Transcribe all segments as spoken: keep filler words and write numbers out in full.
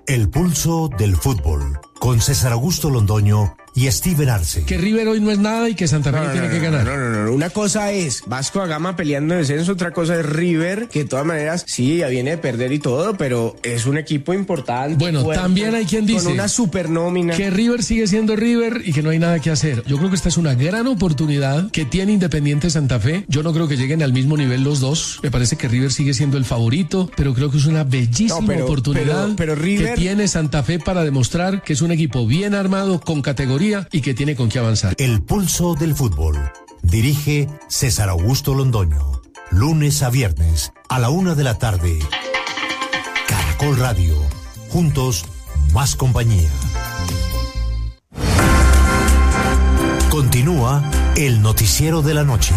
El pulso del fútbol, con César Augusto Londoño y Steven Arce. Que River hoy no es nada y que Santa Fe no, no, tiene no, que ganar. No, no, no, no. Una cosa es Vasco da Gama peleando en descenso, otra cosa es River, que de todas maneras sí, ya viene de perder y todo, pero es un equipo importante. Bueno, fuerte, también hay quien dice con una supernómina. Que River sigue siendo River y que no hay nada que hacer. Yo creo que esta es una gran oportunidad que tiene Independiente Santa Fe. Yo no creo que lleguen al mismo nivel los dos. Me parece que River sigue siendo el favorito, pero creo que es una bellísima no, pero, oportunidad pero, pero River... que tiene Santa Fe para demostrar que es un equipo bien armado, con categoría y que tiene con qué avanzar. El pulso del fútbol. Dirige César Augusto Londoño. Lunes a viernes a la una de la tarde. Caracol Radio. Juntos, más compañía. Continúa el noticiero de la noche.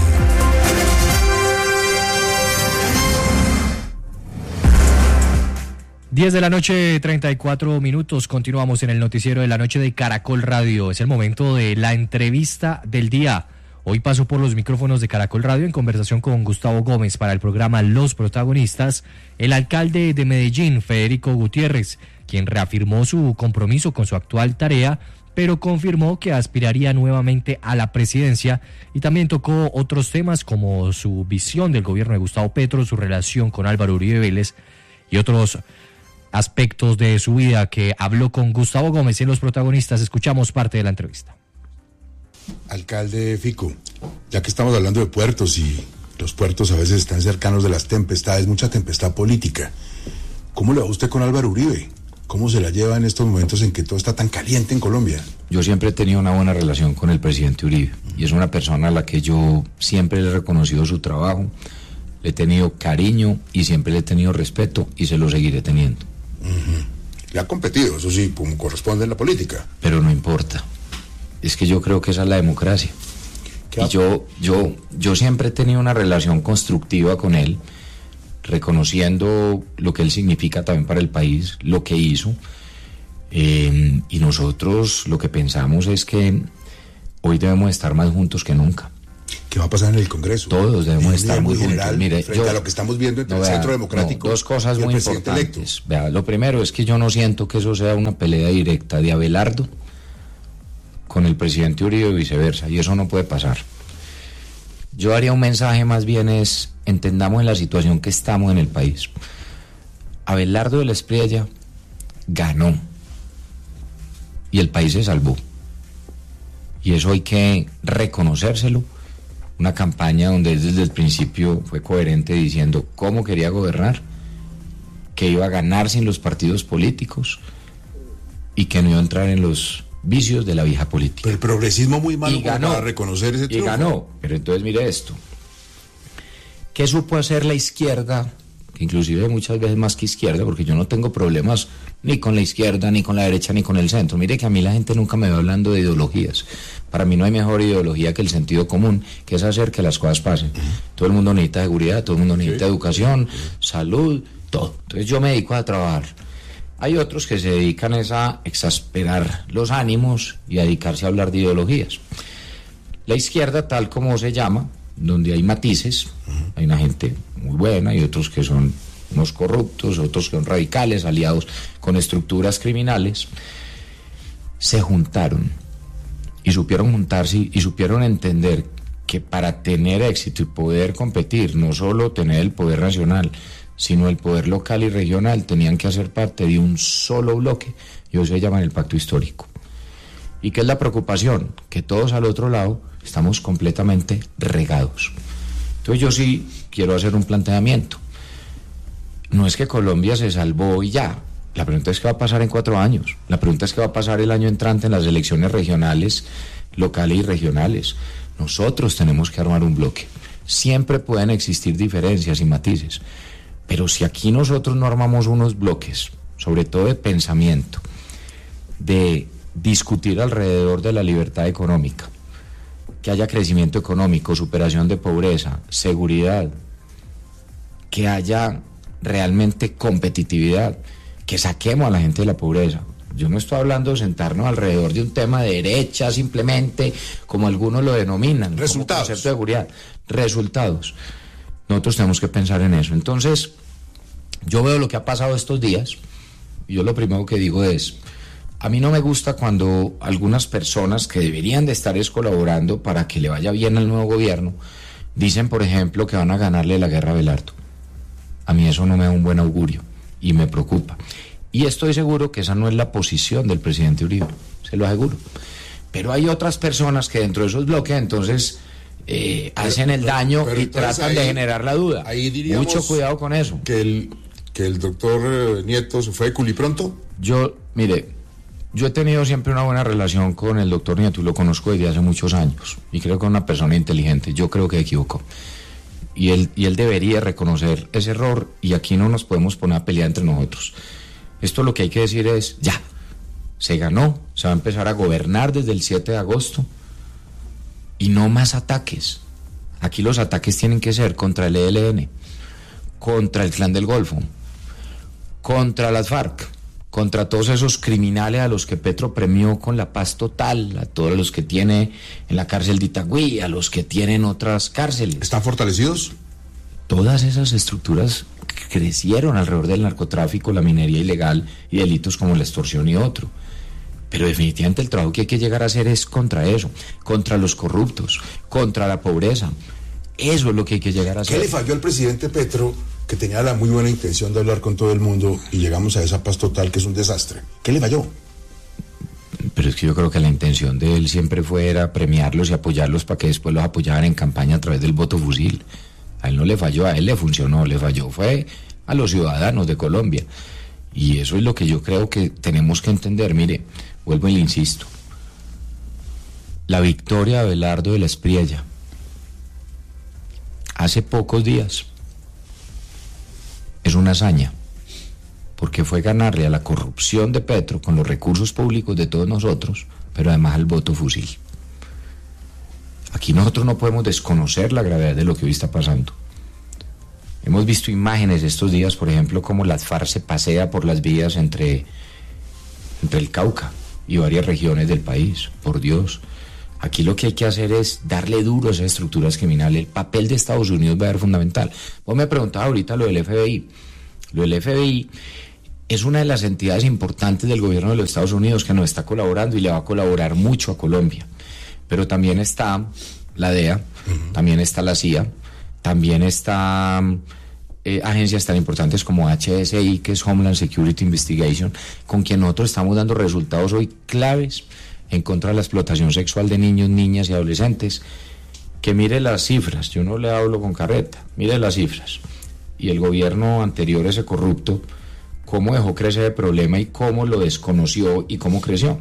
diez de la noche, treinta y cuatro minutos. Continuamos en el noticiero de la noche de Caracol Radio. Es el momento de la entrevista del día. Hoy paso por los micrófonos de Caracol Radio en conversación con Gustavo Gómez para el programa Los Protagonistas, el alcalde de Medellín, Federico Gutiérrez, quien reafirmó su compromiso con su actual tarea, pero confirmó que aspiraría nuevamente a la presidencia, y también tocó otros temas como su visión del gobierno de Gustavo Petro, su relación con Álvaro Uribe Vélez y otros aspectos de su vida que habló con Gustavo Gómez en Los Protagonistas. Escuchamos parte de la entrevista. Alcalde Fico, ya que estamos hablando de puertos y los puertos a veces están cercanos de las tempestades, mucha tempestad política, ¿cómo le va usted con Álvaro Uribe? ¿Cómo se la lleva en estos momentos en que todo está tan caliente en Colombia? Yo siempre he tenido una buena relación con el presidente Uribe y es una persona a la que yo siempre le he reconocido su trabajo, le he tenido cariño y siempre le he tenido respeto y se lo seguiré teniendo. Uh-huh. Le ha competido, eso sí, como corresponde en la política. Pero no importa. Es que yo creo que esa es la democracia. Y yo, yo, yo siempre he tenido una relación constructiva con él, reconociendo lo que él significa también para el país, lo que hizo. Eh, y nosotros lo que pensamos es que hoy debemos estar más juntos que nunca. ¿Qué va a pasar en el Congreso? Todos debemos estar muy general, juntos. Mire, frente yo, a lo que estamos viendo entre no, el vea, Centro Democrático no, dos cosas y el muy presidente importantes. electo. Vea, lo primero es que yo no siento que eso sea una pelea directa de Abelardo con el presidente Uribe y viceversa, y eso no puede pasar. Yo haría un mensaje más bien es, entendamos en la situación que estamos en el país. Abelardo de la Espriella ganó y el país se salvó, y eso hay que reconocérselo. Una campaña donde él desde el principio fue coherente diciendo cómo quería gobernar, que iba a ganar sin los partidos políticos y que no iba a entrar en los vicios de la vieja política. Pero el progresismo muy malo y ganó, para reconocer ese y triunfo. ganó. Pero entonces mire esto, ¿qué supo hacer la izquierda? Que inclusive muchas veces más que izquierda, porque yo no tengo problemas ni con la izquierda, ni con la derecha, ni con el centro. Mire que a mí la gente nunca me va hablando de ideologías. Para mí no hay mejor ideología que el sentido común, que es hacer que las cosas pasen. Uh-huh. Todo el mundo necesita seguridad, todo el mundo necesita sí. educación, sí. salud, todo. Entonces yo me dedico a trabajar. Hay otros que se dedican a exasperar los ánimos y a dedicarse a hablar de ideologías. La izquierda, tal como se llama, donde hay matices, uh-huh. hay una gente muy buena y otros que son unos corruptos, otros que son radicales, aliados con estructuras criminales, se juntaron y supieron juntarse y supieron entender que para tener éxito y poder competir, no solo tener el poder nacional, sino el poder local y regional, tenían que hacer parte de un solo bloque, y eso se llama el pacto histórico. ¿Y qué es la preocupación? Que todos al otro lado estamos completamente regados. Entonces yo sí quiero hacer un planteamiento. No es que Colombia se salvó y ya. La pregunta es qué va a pasar en cuatro años. La pregunta es qué va a pasar el año entrante en las elecciones regionales, locales y regionales. Nosotros tenemos que armar un bloque. Siempre pueden existir diferencias y matices, pero si aquí nosotros no armamos unos bloques, sobre todo de pensamiento, de discutir alrededor de la libertad económica, que haya crecimiento económico, superación de pobreza, seguridad, que haya realmente competitividad, que saquemos a la gente de la pobreza. Yo no estoy hablando de sentarnos alrededor de un tema de derecha simplemente, como algunos lo denominan, resultados, como concepto de seguridad, resultados. Nosotros tenemos que pensar en eso. Entonces, yo veo lo que ha pasado estos días, yo lo primero que digo es, a mí no me gusta cuando algunas personas que deberían de estar es colaborando para que le vaya bien al nuevo gobierno, dicen, por ejemplo, que van a ganarle la guerra a Belardo. A mí eso no me da un buen augurio y me preocupa. Y estoy seguro que esa no es la posición del presidente Uribe, se lo aseguro. Pero hay otras personas que dentro de esos bloques, entonces, eh, pero, hacen el pero, daño pero y tratan ahí, de generar la duda. Ahí diríamos mucho cuidado con eso. Que el, que el doctor Nieto se fue de culipronto. Yo, mire... Yo he tenido siempre una buena relación con el doctor Nieto y lo conozco desde hace muchos años y creo que es una persona inteligente. Yo creo que equivocó y él, y él debería reconocer ese error y aquí no nos podemos poner a pelear entre nosotros. Esto lo que hay que decir es, ya, se ganó, se va a empezar a gobernar desde el siete de agosto y no más ataques. Aquí los ataques tienen que ser contra el E L N, contra el Clan del Golfo, contra las FARC, contra todos esos criminales a los que Petro premió con la paz total, a todos los que tiene en la cárcel de Itagüí, a los que tienen otras cárceles. ¿Están fortalecidos? Todas esas estructuras crecieron alrededor del narcotráfico, la minería ilegal y delitos como la extorsión y otro. Pero definitivamente el trabajo que hay que llegar a hacer es contra eso, contra los corruptos, contra la pobreza. Eso es lo que hay que llegar a hacer. ¿Qué le falló al presidente Petro, que tenía la muy buena intención de hablar con todo el mundo y llegamos a esa paz total que es un desastre? ¿Qué le falló? Pero es que yo creo que la intención de él siempre fue era premiarlos y apoyarlos para que después los apoyaran en campaña a través del voto fusil. A él no le falló, a él le funcionó, le falló fue a los ciudadanos de Colombia. Y eso es lo que yo creo que tenemos que entender. Mire, vuelvo y le insisto. La victoria de Abelardo de la Espriella hace pocos días es una hazaña, porque fue ganarle a la corrupción de Petro con los recursos públicos de todos nosotros, pero además al voto fusil. Aquí nosotros no podemos desconocer la gravedad de lo que hoy está pasando. Hemos visto imágenes estos días, por ejemplo, como las FARC se pasea por las vías entre, entre el Cauca y varias regiones del país, por Dios. Aquí lo que hay que hacer es darle duro a esas estructuras criminales. El papel de Estados Unidos va a ser fundamental. Vos me preguntabas ahorita lo del F B I. Lo del F B I es una de las entidades importantes del gobierno de los Estados Unidos que nos está colaborando y le va a colaborar mucho a Colombia. Pero también está la D E A, uh-huh. También está la C I A, también está eh, agencias tan importantes como H S I, que es Homeland Security Investigation, con quien nosotros estamos dando resultados hoy claves en contra de la explotación sexual de niños, niñas y adolescentes, que mire las cifras, yo no le hablo con carreta, mire las cifras, y el gobierno anterior, ese corrupto, cómo dejó crecer el problema y cómo lo desconoció y cómo creció.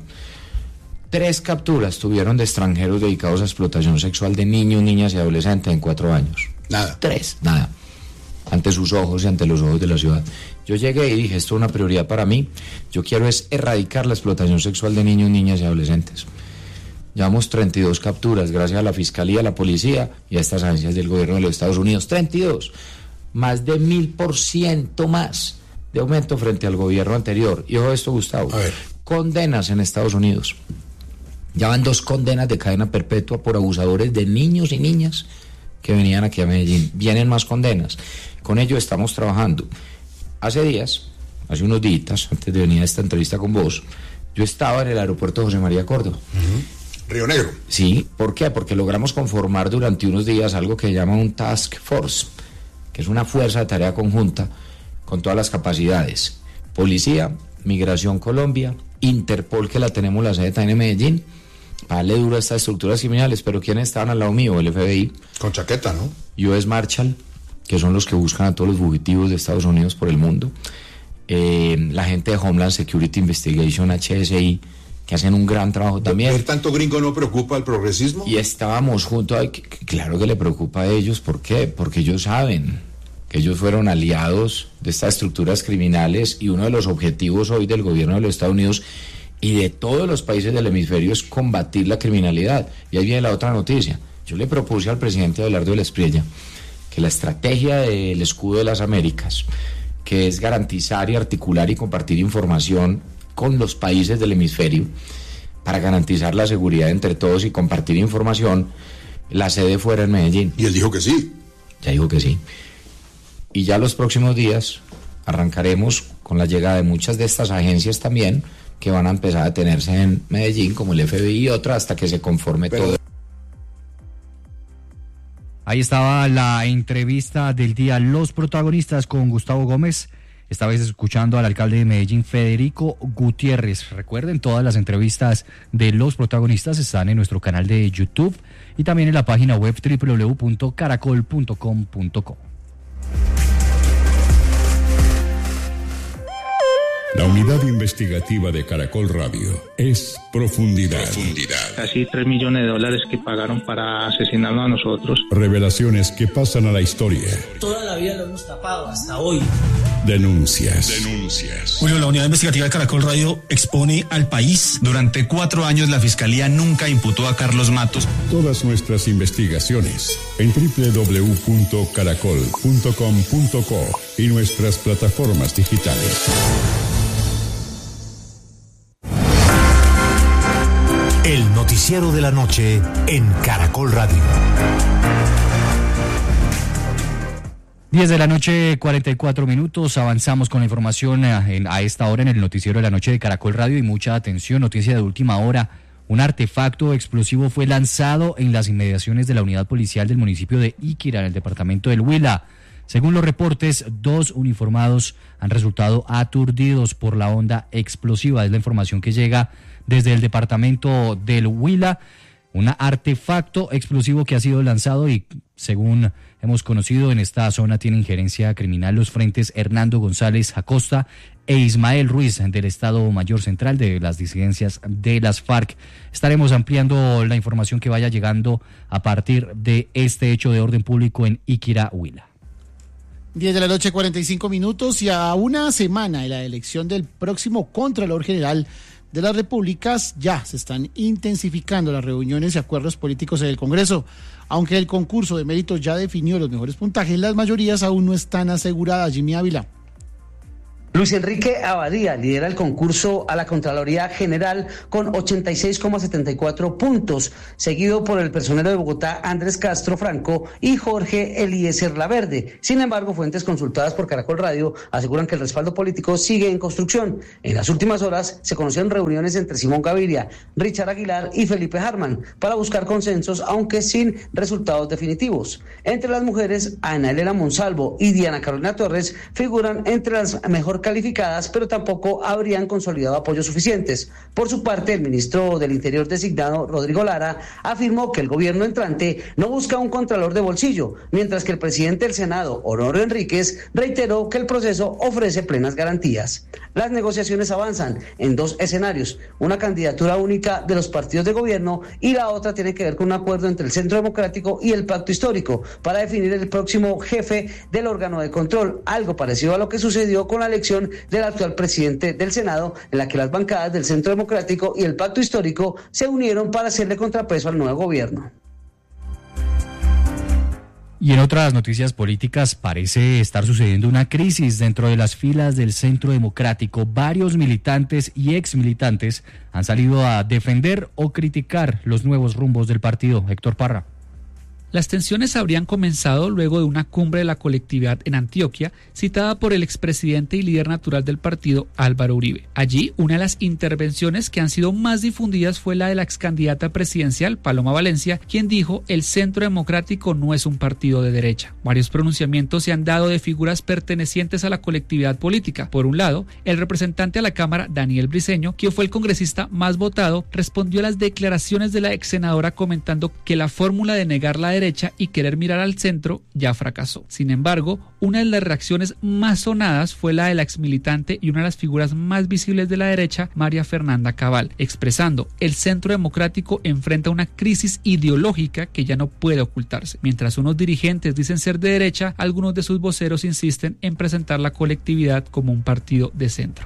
Tres capturas tuvieron de extranjeros dedicados a explotación sexual de niños, niñas y adolescentes en cuatro años. Nada. Tres, nada. Ante sus ojos y ante los ojos de la ciudad. Yo llegué y dije, esto es una prioridad para mí. Yo quiero es erradicar la explotación sexual de niños, niñas y adolescentes. Llevamos treinta y dos capturas gracias a la Fiscalía, a la Policía y a estas agencias del gobierno de los Estados Unidos. treinta y dos. Más de mil por ciento más de aumento frente al gobierno anterior. Y ojo esto, Gustavo. A ver. Condenas en Estados Unidos. Ya van dos condenas de cadena perpetua por abusadores de niños y niñas que venían aquí a Medellín. Vienen más condenas. Con ello estamos trabajando. Hace días, hace unos días, antes de venir a esta entrevista con vos, yo estaba en el aeropuerto José María Córdoba. Uh-huh. Río Negro. Sí, ¿por qué? Porque logramos conformar durante unos días algo que se llama un task force, que es una fuerza de tarea conjunta con todas las capacidades. Policía, Migración Colombia, Interpol, que la tenemos la sede también en Medellín, para darle duro a estas estructuras criminales. Pero ¿quiénes estaban al lado mío? El F B I. Con chaqueta, ¿no? U S Marshal, que son los que buscan a todos los fugitivos de Estados Unidos por el mundo. Eh, la gente de Homeland Security Investigation, H S I, que hacen un gran trabajo también. ¿Ver tanto gringo no preocupa al progresismo? Y estábamos juntos, ay, claro que le preocupa a ellos. ¿Por qué? Porque ellos saben que ellos fueron aliados de estas estructuras criminales y uno de los objetivos hoy del gobierno de los Estados Unidos y de todos los países del hemisferio es combatir la criminalidad. Y ahí viene la otra noticia. Yo le propuse al presidente Abelardo de la Espriella que la estrategia del Escudo de las Américas, que es garantizar y articular y compartir información con los países del hemisferio para garantizar la seguridad entre todos y compartir información, la sede fuera en Medellín. Y él dijo que sí. Ya dijo que sí. Y ya los próximos días arrancaremos con con la llegada de muchas de estas agencias también, que van a empezar a tenerse en Medellín, como el F B I y otra, hasta que se conforme Pero... todo. Ahí estaba la entrevista del día, los protagonistas con Gustavo Gómez, esta vez escuchando al alcalde de Medellín, Federico Gutiérrez. Recuerden, todas las entrevistas de los protagonistas están en nuestro canal de YouTube y también en la página web doble u doble u doble u punto caracol punto com punto co. La unidad investigativa de Caracol Radio es Profundidad. Profundidad. Casi tres millones de dólares que pagaron para asesinarnos a nosotros. Revelaciones que pasan a la historia. Toda la vida lo hemos tapado, hasta hoy. Denuncias. Denuncias. Julio, la unidad investigativa de Caracol Radio expone al país. Durante cuatro años la Fiscalía nunca imputó a Carlos Matos. Todas nuestras investigaciones en doble u doble u doble u punto caracol punto com punto co y nuestras plataformas digitales. El noticiero de la noche en Caracol Radio. diez de la noche, cuarenta y cuatro minutos. Avanzamos con la información a, en, a esta hora en el noticiero de la noche de Caracol Radio y mucha atención. Noticia de última hora. Un artefacto explosivo fue lanzado en las inmediaciones de la unidad policial del municipio de Iquira, en el departamento del Huila. Según los reportes, dos uniformados han resultado aturdidos por la onda explosiva. Es la información que llega desde el departamento del Huila. Un artefacto explosivo que ha sido lanzado y, según hemos conocido, en esta zona tiene injerencia criminal los frentes Hernando González Acosta e Ismael Ruiz del Estado Mayor Central de las disidencias de las FARC. Estaremos ampliando la información que vaya llegando a partir de este hecho de orden público en Iquira, Huila. diez de la noche, cuarenta y cinco minutos, y a una semana de la elección del próximo Contralor General de las Repúblicas, ya se están intensificando las reuniones y acuerdos políticos en el Congreso. Aunque el concurso de méritos ya definió los mejores puntajes, las mayorías aún no están aseguradas. Jimmy Ávila. Luis Enrique Abadía lidera el concurso a la Contraloría General con ochenta y seis coma setenta y cuatro puntos, seguido por el personero de Bogotá Andrés Castro Franco y Jorge Eliezer Laverde. Sin embargo, fuentes consultadas por Caracol Radio aseguran que el respaldo político sigue en construcción. En las últimas horas se conocieron reuniones entre Simón Gaviria, Richard Aguilar y Felipe Harman para buscar consensos, aunque sin resultados definitivos. Entre las mujeres, Ana Elena Monsalvo y Diana Carolina Torres figuran entre las mejor calificadas, pero tampoco habrían consolidado apoyos suficientes. Por su parte, el ministro del Interior designado, Rodrigo Lara, afirmó que el gobierno entrante no busca un contralor de bolsillo, mientras que el presidente del Senado, Honorio Enríquez, reiteró que el proceso ofrece plenas garantías. Las negociaciones avanzan en dos escenarios, una candidatura única de los partidos de gobierno y la otra tiene que ver con un acuerdo entre el Centro Democrático y el Pacto Histórico para definir el próximo jefe del órgano de control, algo parecido a lo que sucedió con la elección del actual presidente del Senado, en la que las bancadas del Centro Democrático y el Pacto Histórico se unieron para hacerle contrapeso al nuevo gobierno. Y en otras noticias políticas parece estar sucediendo una crisis dentro de las filas del Centro Democrático. Varios militantes y exmilitantes han salido a defender o criticar los nuevos rumbos del partido. Héctor Parra. Las tensiones habrían comenzado luego de una cumbre de la colectividad en Antioquia, citada por el expresidente y líder natural del partido, Álvaro Uribe. Allí, una de las intervenciones que han sido más difundidas fue la de la excandidata presidencial, Paloma Valencia, quien dijo: el Centro Democrático no es un partido de derecha. Varios pronunciamientos se han dado de figuras pertenecientes a la colectividad política. Por un lado, el representante a la Cámara, Daniel Briceño, quien fue el congresista más votado, respondió a las declaraciones de la ex senadora comentando que la fórmula de negar la derecha derecha y querer mirar al centro ya fracasó. Sin embargo, una de las reacciones más sonadas fue la de la exmilitante y una de las figuras más visibles de la derecha, María Fernanda Cabal, expresando: el Centro Democrático enfrenta una crisis ideológica que ya no puede ocultarse. Mientras unos dirigentes dicen ser de derecha, algunos de sus voceros insisten en presentar la colectividad como un partido de centro.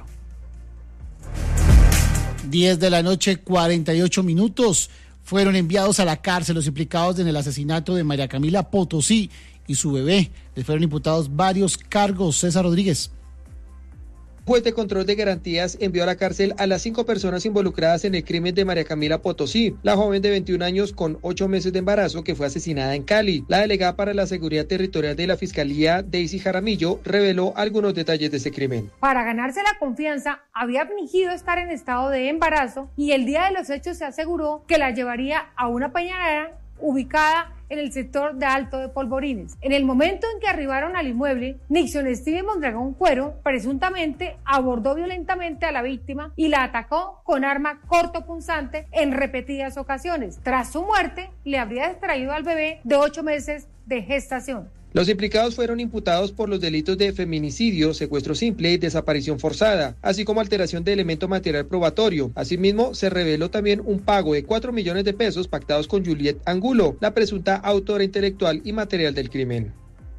diez de la noche, cuarenta y ocho minutos. Fueron enviados a la cárcel los implicados en el asesinato de María Camila Potosí y su bebé. Les fueron imputados varios cargos. César Rodríguez. Juez de control de garantías envió a la cárcel a las cinco personas involucradas en el crimen de María Camila Potosí, la joven de veintiún años con ocho meses de embarazo que fue asesinada en Cali. La delegada para la seguridad territorial de la Fiscalía, Daisy Jaramillo, reveló algunos detalles de ese crimen. Para ganarse la confianza, había fingido estar en estado de embarazo y el día de los hechos se aseguró que la llevaría a una peñadera ubicada en el sector de Alto de Polvorines. En el momento en que arribaron al inmueble, Nixon Steve Mondragón Cuero presuntamente abordó violentamente a la víctima y la atacó con arma cortopunzante en repetidas ocasiones. Tras su muerte, le habría extraído al bebé de ocho meses de gestación. Los implicados fueron imputados por los delitos de feminicidio, secuestro simple y desaparición forzada, así como alteración de elemento material probatorio. Asimismo, se reveló también un pago de cuatro millones de pesos pactados con Juliet Angulo, la presunta autora intelectual y material del crimen.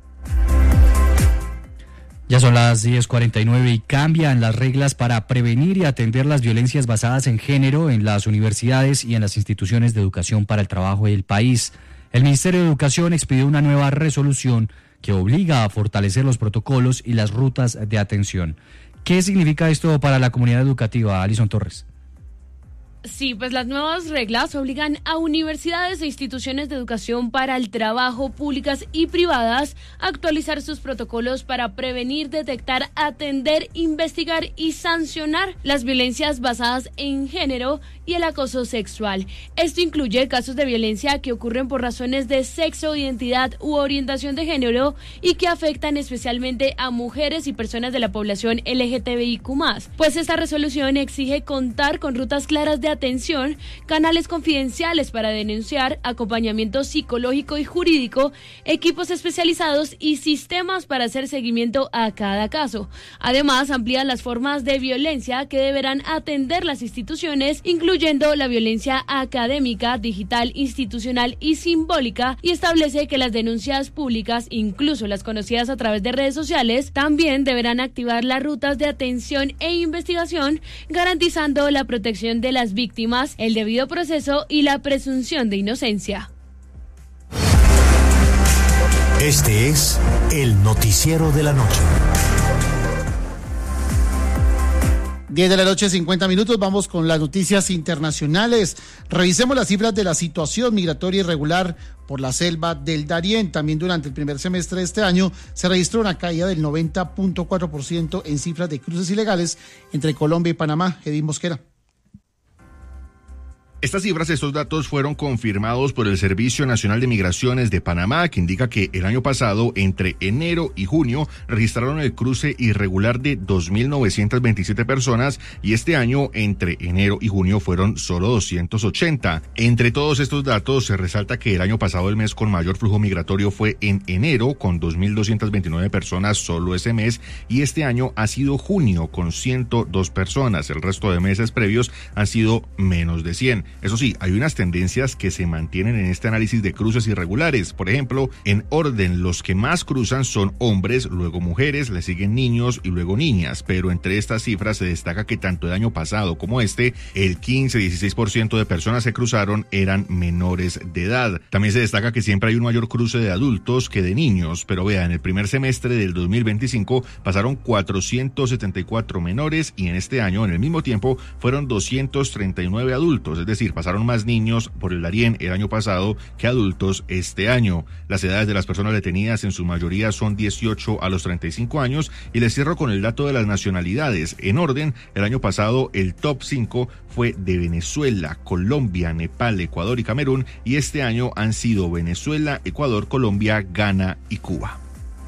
Ya son las diez cuarenta y nueve y cambian las reglas para prevenir y atender las violencias basadas en género en las universidades y en las instituciones de educación para el trabajo del país. El Ministerio de Educación expidió una nueva resolución que obliga a fortalecer los protocolos y las rutas de atención. ¿Qué significa esto para la comunidad educativa, Alison Torres? Sí, pues las nuevas reglas obligan a universidades e instituciones de educación para el trabajo, públicas y privadas, a actualizar sus protocolos para prevenir, detectar, atender, investigar y sancionar las violencias basadas en género y el acoso sexual. Esto incluye casos de violencia que ocurren por razones de sexo, identidad u orientación de género y que afectan especialmente a mujeres y personas de la población L G T B I Q más, pues esta resolución exige contar con rutas claras de atención, canales confidenciales para denunciar, acompañamiento psicológico y jurídico, equipos especializados y sistemas para hacer seguimiento a cada caso. Además, amplía las formas de violencia que deberán atender las instituciones, incluyendo la violencia académica, digital, institucional y simbólica, y establece que las denuncias públicas, incluso las conocidas a través de redes sociales, también deberán activar las rutas de atención e investigación, garantizando la protección de las víctimas, el debido proceso y la presunción de inocencia. Este es el noticiero de la noche. diez de la noche, cincuenta minutos, vamos con las noticias internacionales. Revisemos las cifras de la situación migratoria irregular por la selva del Darién. También durante el primer semestre de este año se registró una caída del noventa punto cuatro por ciento en cifras de cruces ilegales entre Colombia y Panamá. Edith Mosquera. Estas cifras, estos datos fueron confirmados por el Servicio Nacional de Migraciones de Panamá, que indica que el año pasado, entre enero y junio, registraron el cruce irregular de dos mil novecientas veintisiete personas y este año, entre enero y junio, fueron solo doscientos ochenta. Entre todos estos datos, se resalta que el año pasado el mes con mayor flujo migratorio fue en enero, con dos mil doscientas veintinueve personas solo ese mes, y este año ha sido junio, con ciento dos personas. El resto de meses previos han sido menos de cien. Eso sí, hay unas tendencias que se mantienen en este análisis de cruces irregulares. Por ejemplo, en orden, los que más cruzan son hombres, luego mujeres, le siguen niños y luego niñas. Pero entre estas cifras se destaca que tanto el año pasado como este, el quince a dieciséis por ciento de personas que cruzaron eran menores de edad. También se destaca que siempre hay un mayor cruce de adultos que de niños. Pero vea, en el primer semestre del dos mil veinticinco pasaron cuatrocientos setenta y cuatro menores y en este año, en el mismo tiempo, fueron doscientos treinta y nueve adultos. Es decir, Es decir, pasaron más niños por el Darién el año pasado que adultos este año. Las edades de las personas detenidas en su mayoría son dieciocho a los treinta y cinco años y les cierro con el dato de las nacionalidades. En orden, el año pasado el top cinco fue de Venezuela, Colombia, Nepal, Ecuador y Camerún y este año han sido Venezuela, Ecuador, Colombia, Ghana y Cuba.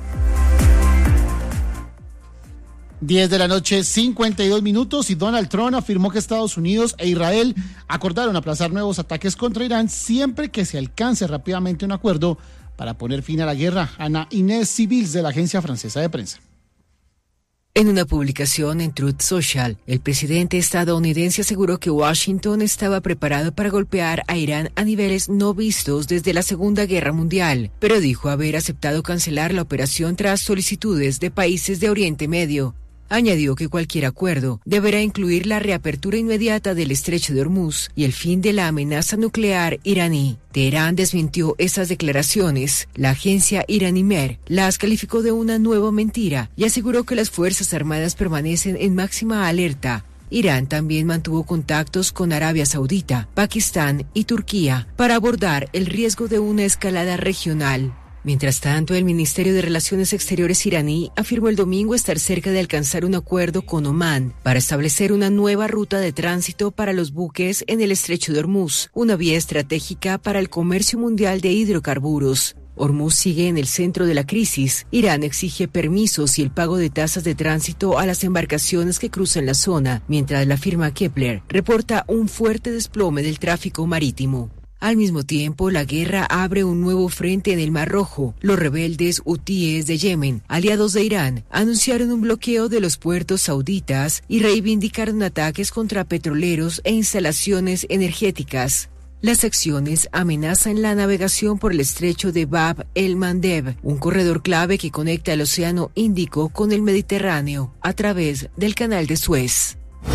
diez de la noche, cincuenta y dos minutos, y Donald Trump afirmó que Estados Unidos e Israel acordaron aplazar nuevos ataques contra Irán siempre que se alcance rápidamente un acuerdo para poner fin a la guerra. Ana Inés Civils, de la agencia francesa de prensa. En una publicación en Truth Social, el presidente estadounidense aseguró que Washington estaba preparado para golpear a Irán a niveles no vistos desde la Segunda Guerra Mundial, pero dijo haber aceptado cancelar la operación tras solicitudes de países de Oriente Medio. Añadió que cualquier acuerdo deberá incluir la reapertura inmediata del estrecho de Hormuz y el fin de la amenaza nuclear iraní. Teherán desmintió esas declaraciones. La agencia iraní Mer las calificó de una nueva mentira y aseguró que las Fuerzas Armadas permanecen en máxima alerta. Irán también mantuvo contactos con Arabia Saudita, Pakistán y Turquía para abordar el riesgo de una escalada regional. Mientras tanto, el Ministerio de Relaciones Exteriores iraní afirmó el domingo estar cerca de alcanzar un acuerdo con Omán para establecer una nueva ruta de tránsito para los buques en el estrecho de Hormuz, una vía estratégica para el comercio mundial de hidrocarburos. Hormuz sigue en el centro de la crisis. Irán exige permisos y el pago de tasas de tránsito a las embarcaciones que cruzan la zona, mientras la firma Kepler reporta un fuerte desplome del tráfico marítimo. Al mismo tiempo, la guerra abre un nuevo frente en el Mar Rojo. Los rebeldes hutíes de Yemen, aliados de Irán, anunciaron un bloqueo de los puertos sauditas y reivindicaron ataques contra petroleros e instalaciones energéticas. Las acciones amenazan la navegación por el estrecho de Bab el-Mandeb, un corredor clave que conecta el Océano Índico con el Mediterráneo a través del Canal de Suez.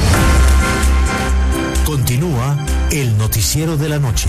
Continúa el noticiero de la noche.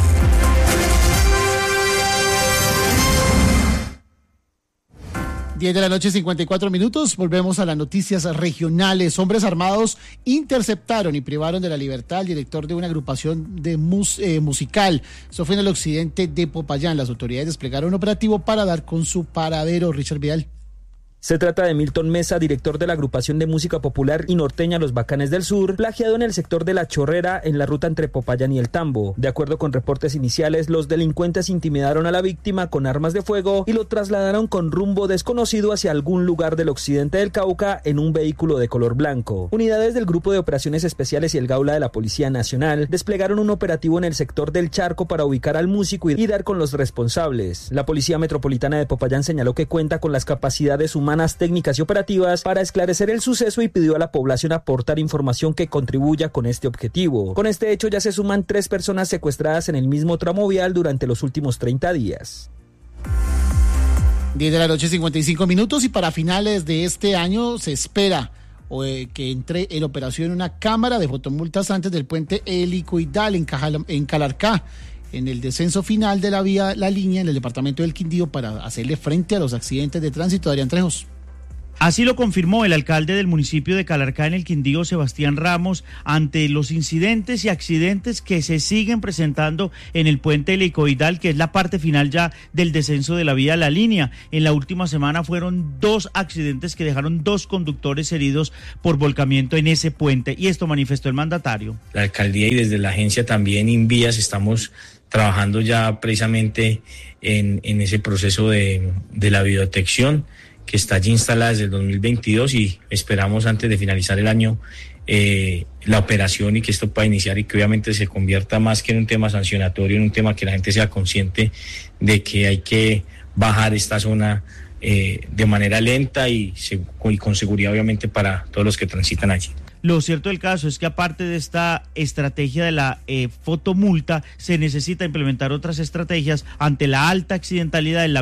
diez de la noche, cincuenta y cuatro minutos. Volvemos a las noticias regionales. Hombres armados interceptaron y privaron de la libertad al director de una agrupación de mus, eh, musical. Eso fue en el occidente de Popayán. Las autoridades desplegaron un operativo para dar con su paradero. Richard Vidal. Se trata de Milton Mesa, director de la agrupación de música popular y norteña Los Bacanes del Sur, plagiado en el sector de La Chorrera, en la ruta entre Popayán y El Tambo. De acuerdo con reportes iniciales, los delincuentes intimidaron a la víctima con armas de fuego y lo trasladaron con rumbo desconocido hacia algún lugar del occidente del Cauca en un vehículo de color blanco. Unidades del Grupo de Operaciones Especiales y el Gaula de la Policía Nacional desplegaron un operativo en el sector del Charco para ubicar al músico y dar con los responsables. La Policía Metropolitana de Popayán señaló que cuenta con las capacidades humanas, técnicas y operativas para esclarecer el suceso y pidió a la población aportar información que contribuya con este objetivo. Con este hecho ya se suman tres personas secuestradas en el mismo tramo vial durante los últimos treinta días. diez de la noche, cincuenta y cinco minutos, y para finales de este año se espera eh, que entre en operación una cámara de fotomultas antes del puente helicoidal en, Cajal, en Calarcá, en el descenso final de la vía La Línea en el departamento del Quindío, para hacerle frente a los accidentes de tránsito. Adrián Trejos. Así lo confirmó el alcalde del municipio de Calarcá en el Quindío, Sebastián Ramos, ante los incidentes y accidentes que se siguen presentando en el puente helicoidal, que es la parte final ya del descenso de la vía La Línea. En la última semana fueron dos accidentes que dejaron dos conductores heridos por volcamiento en ese puente, y esto manifestó el mandatario. La alcaldía y desde la agencia también Invías estamos trabajando ya precisamente en, en ese proceso de, de la videodetección, que está allí instalada desde el dos mil veintidós, y esperamos antes de finalizar el año eh, la operación, y que esto pueda iniciar y que obviamente se convierta más que en un tema sancionatorio, en un tema que la gente sea consciente de que hay que bajar esta zona eh, de manera lenta y, y con seguridad obviamente para todos los que transitan allí. Lo cierto del caso es que aparte de esta estrategia de la eh, fotomulta, se necesita implementar otras estrategias ante la alta accidentalidad en la